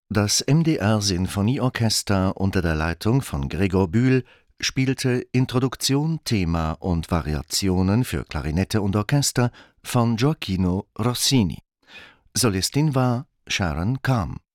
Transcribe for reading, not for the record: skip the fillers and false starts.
Das MDR-Sinfonieorchester unter der Leitung von Gregor Bühl spielte Introduktion, Thema und Variationen für Klarinette und Orchester von Gioachino Rossini. Solistin war Sharon Calm.